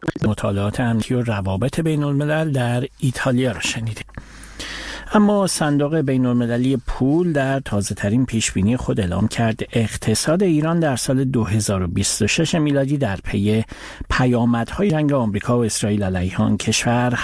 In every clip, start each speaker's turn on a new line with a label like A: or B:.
A: مطالعات امنیتی و روابط بین الملل در ایتالیا را شنیدید. اما صندوق بین المللی پول در تازه ترین پیشبینی خود اعلام کرد اقتصاد ایران در سال 2026 میلادی در پی پیامدهای جنگ آمریکا و اسرائیل علیه آن کشور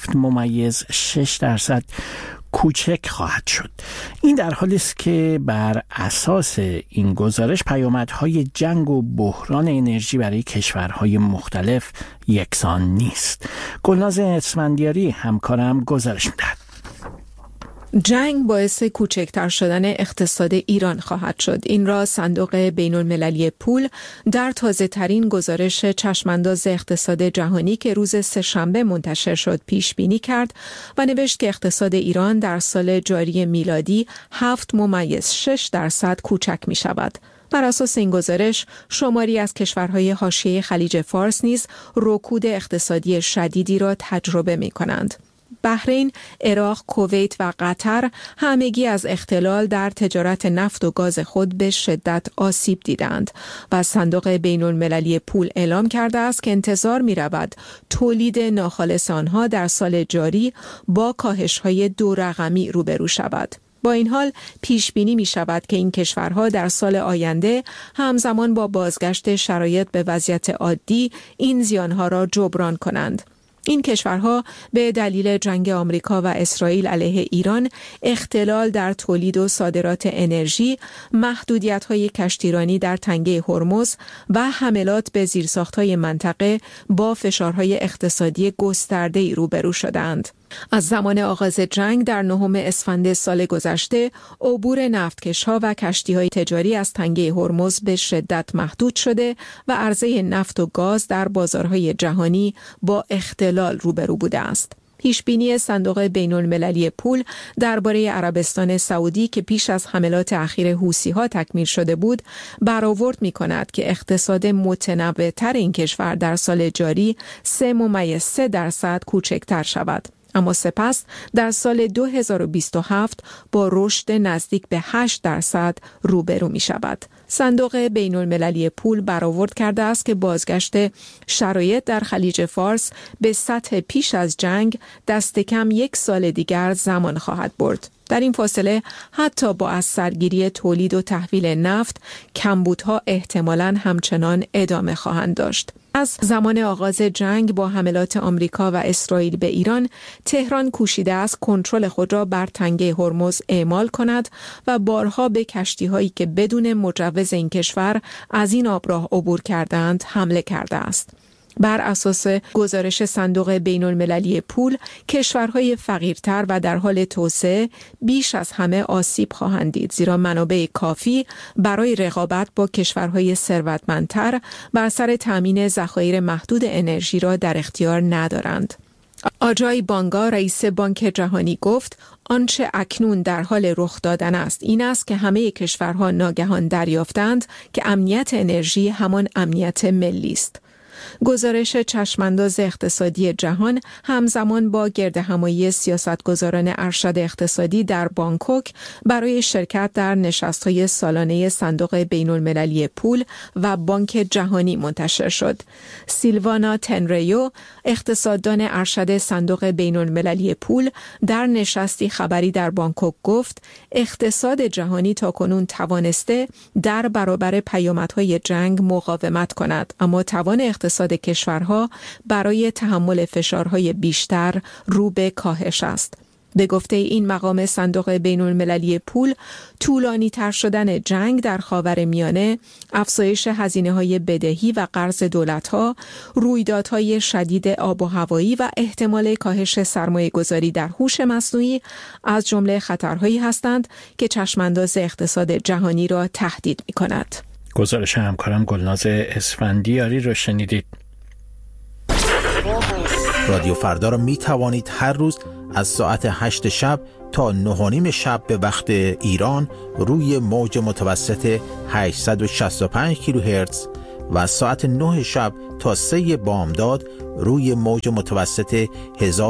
A: 7.6% کوچک خواهد شد. این در حالی است که بر اساس این گزارش پیامدهای جنگ و بحران انرژی برای کشورهای مختلف یکسان نیست. گلناز اسفندیاری همکارم گزارش می‌دهد.
B: جنگ باعث کوچکتر شدن اقتصاد ایران خواهد شد. این را صندوق بین المللی پول در تازه ترین گزارش چشمانداز اقتصاد جهانی که روز سه‌شنبه منتشر شد پیش بینی کرد و نوشت که اقتصاد ایران در سال جاری میلادی 7.6% کوچک می شود. بر اساس این گزارش شماری از کشورهای حاشیه خلیج فارس نیز رکود اقتصادی شدیدی را تجربه می کنند. بحرین، عراق، کویت و قطر همگی از اختلال در تجارت نفت و گاز خود به شدت آسیب دیدند و صندوق بین المللی پول اعلام کرده است که انتظار می رود تولید ناخالص آنها در سال جاری با کاهش‌های 2 رقمی روبرو شود. با این حال پیش بینی می شود که این کشورها در سال آینده همزمان با بازگشت شرایط به وضعیت عادی این زیانها را جبران کنند. این کشورها به دلیل جنگ آمریکا و اسرائیل علیه ایران، اختلال در تولید و صادرات انرژی، محدودیت‌های کشتیرانی در تنگه هرمز و حملات به زیرساخت‌های منطقه با فشارهای اقتصادی گسترده‌ای روبرو شدند. از زمان آغاز جنگ در 9 اسفند سال گذشته، عبور نفتکش‌ها و کشتی‌های تجاری از تنگه هرمز به شدت محدود شده و عرضه نفت و گاز در بازارهای جهانی با اختلال روبرو بوده است. پیشبینی صندوق بین المللی پول درباره عربستان سعودی که پیش از حملات اخیر حوثی‌ها تکمیل شده بود، برآورد می‌کند که اقتصاد متنوع‌تر این کشور در سال جاری 3.3% کوچکتر شود. اما سپس در سال 2027 با رشد نزدیک به 8% روبرو می شود. صندوق بین المللی پول برآورد کرده است که بازگشت شرایط در خلیج فارس به سطح پیش از جنگ دست کم 1 سال دیگر زمان خواهد برد. در این فاصله حتی با از سرگیری تولید و تحویل نفت، کمبودها احتمالاً همچنان ادامه خواهند داشت. از زمان آغاز جنگ با حملات آمریکا و اسرائیل به ایران، تهران کوشیده است کنترل خود را بر تنگه هرمز اعمال کند و بارها به کشتی‌هایی که بدون مجوز این کشور از این آبراه عبور کردند حمله کرده است. بر اساس گزارش صندوق بین المللی پول، کشورهای فقیرتر و در حال توسعه بیش از همه آسیب خواهند دید، زیرا منابع کافی برای رقابت با کشورهای ثروتمندتر بر سر تامین ذخایر محدود انرژی را در اختیار ندارند. آجای بانگا رئیس بانک جهانی گفت آنچه اکنون در حال رخ دادن است این است که همه کشورها ناگهان دریافتند که امنیت انرژی همان امنیت ملی است. گزارش چشمانداز اقتصادی جهان همزمان با گردهمایی سیاستگزاران ارشد اقتصادی در بانکوک برای شرکت در نشست‌های سالانه صندوق بین المللی پول و بانک جهانی منتشر شد. سیلوانا تنریو، اقتصاددان ارشد صندوق بین المللی پول، در نشستی خبری در بانکوک گفت اقتصاد جهانی تاکنون توانسته در برابر پیامدهای جنگ مقاومت کند، اما توان اقتصاد کشورها برای تحمل فشارهای بیشتر رو به کاهش است. به گفته این مقام صندوق بین المللی پول، طولانی تر شدن جنگ در خاورمیانه، افزایش هزینه‌های بدهی و قرض دولت‌ها، رویدادهای شدید آب و هوایی و احتمال کاهش سرمایه‌گذاری در هوش مصنوعی از جمله خطرهایی هستند که چشمانداز اقتصاد جهانی را تهدید می‌کند.
A: گزارش همکارم گلناز اسفندیاری رو شنیدید.
C: رادیو فردا را می توانید هر روز از ساعت 8 شب تا 9:30 شب به وقت ایران روی موج متوسط 865 کیلوهرتز و از ساعت 9 شب تا 3 بامداد روی موج متوسط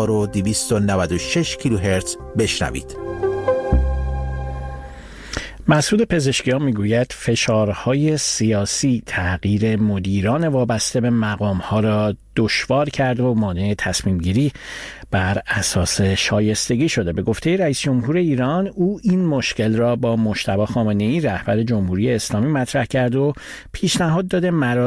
C: 1296 کیلوهرتز بشنوید.
A: مسعود پزشکیان میگوید فشارهای سیاسی تغییر مدیران وابسته به مقامها را دشوار کرده و مانع تصمیم گیری بر اساس شایستگی شده. به گفته رئیس جمهور ایران، او این مشکل را با مجتبی خامنه‌ای رهبر جمهوری اسلامی مطرح کرد و پیشنهاد داده